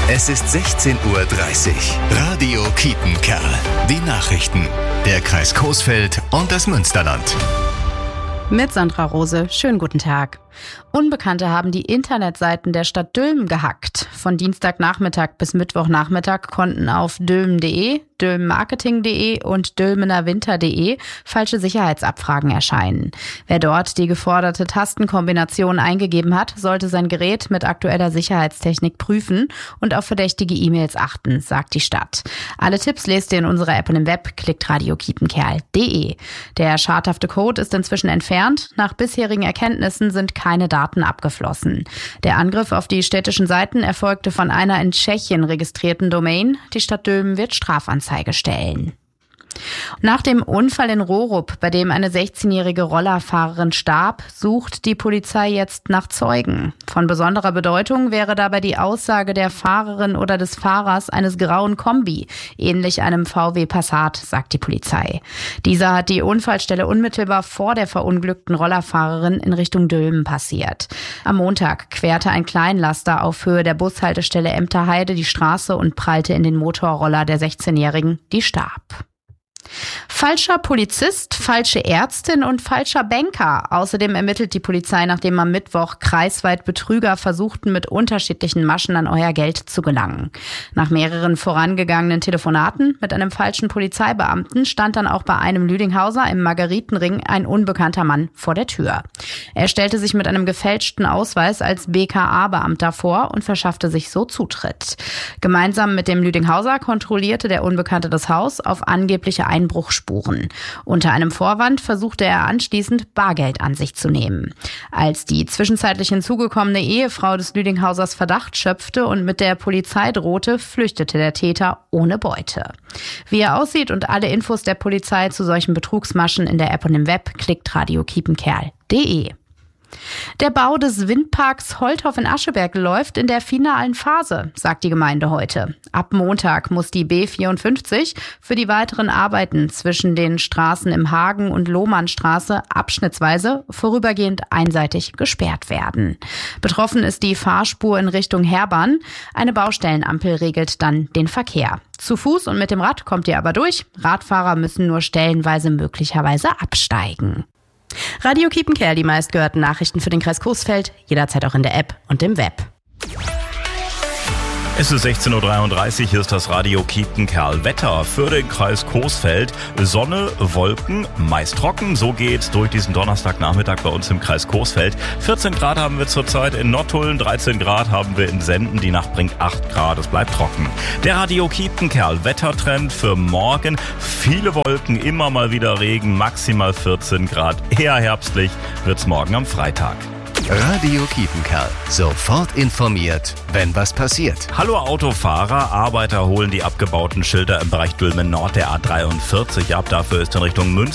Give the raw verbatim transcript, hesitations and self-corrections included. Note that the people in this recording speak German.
Es ist sechzehn Uhr dreißig. Radio Kiepenkerl. Die Nachrichten. Der Kreis Coesfeld und das Münsterland. Mit Sandra Rose. Schönen guten Tag. Unbekannte haben die Internetseiten der Stadt Dülmen gehackt. Von Dienstagnachmittag bis Mittwochnachmittag konnten auf dülmen punkt de, dülmenmarketing punkt de und dülmenerwinter punkt de falsche Sicherheitsabfragen erscheinen. Wer dort die geforderte Tastenkombination eingegeben hat, sollte sein Gerät mit aktueller Sicherheitstechnik prüfen und auf verdächtige E-Mails achten, sagt die Stadt. Alle Tipps lest ihr in unserer App und im Web, klickt radio kiepenkerl punkt de. Der schadhafte Code ist inzwischen entfernt. Nach bisherigen Erkenntnissen sind keine Daten abgeflossen. Der Angriff auf die städtischen Seiten erfolgte von einer in Tschechien registrierten Domain. Die Stadt Dülmen wird Strafanzeige stellen. Nach dem Unfall in Rorup, bei dem eine sechzehnjährige Rollerfahrerin starb, sucht die Polizei jetzt nach Zeugen. Von besonderer Bedeutung wäre dabei die Aussage der Fahrerin oder des Fahrers eines grauen Kombi, ähnlich einem V W Passat, sagt die Polizei. Dieser hat die Unfallstelle unmittelbar vor der verunglückten Rollerfahrerin in Richtung Dülmen passiert. Am Montag querte ein Kleinlaster auf Höhe der Bushaltestelle Emterheide die Straße und prallte in den Motorroller der sechzehnjährigen, die starb. Falscher Polizist, falsche Ärztin und falscher Banker. Außerdem ermittelt die Polizei, nachdem am Mittwoch kreisweit Betrüger versuchten, mit unterschiedlichen Maschen an euer Geld zu gelangen. Nach mehreren vorangegangenen Telefonaten mit einem falschen Polizeibeamten stand dann auch bei einem Lüdinghauser im Margaritenring ein unbekannter Mann vor der Tür. Er stellte sich mit einem gefälschten Ausweis als B K A-Beamter vor und verschaffte sich so Zutritt. Gemeinsam mit dem Lüdinghauser kontrollierte der Unbekannte das Haus auf angebliche Einbruchsspuren. Unter einem Vorwand versuchte er anschließend Bargeld an sich zu nehmen. Als die zwischenzeitlich hinzugekommene Ehefrau des Lüdinghausers Verdacht schöpfte und mit der Polizei drohte, flüchtete der Täter ohne Beute. Wie er aussieht und alle Infos der Polizei zu solchen Betrugsmaschen in der App und im Web, klickt radio kiepenkerl punkt de. Der Bau des Windparks Holthof in Ascheberg läuft in der finalen Phase, sagt die Gemeinde heute. Ab Montag muss die B vierundfünfzig für die weiteren Arbeiten zwischen den Straßen im Hagen- und Lohmannstraße abschnittsweise vorübergehend einseitig gesperrt werden. Betroffen ist die Fahrspur in Richtung Herborn. Eine Baustellenampel regelt dann den Verkehr. Zu Fuß und mit dem Rad kommt ihr aber durch. Radfahrer müssen nur stellenweise möglicherweise absteigen. Radio Kiepenkerl, die meistgehörten Nachrichten für den Kreis Coesfeld, jederzeit auch in der App und im Web. Es ist sechzehn Uhr dreiunddreißig, hier ist das Radio Kiepenkerl. Wetter für den Kreis Coesfeld. Sonne, Wolken, meist trocken. So geht's durch diesen Donnerstagnachmittag bei uns im Kreis Coesfeld. vierzehn Grad haben wir zurzeit in Nottuln, dreizehn Grad haben wir in Senden. Die Nacht bringt acht Grad, es bleibt trocken. Der Radio Kiepenkerl, Wettertrend für morgen. Viele Wolken, immer mal wieder Regen, maximal vierzehn Grad. Eher herbstlich wird's morgen am Freitag. Radio Kiepenkerl. Sofort informiert, wenn was passiert. Hallo Autofahrer, Arbeiter holen die abgebauten Schilder im Bereich Dülmen Nord der A dreiundvierzig ab. Dafür ist in Richtung Münster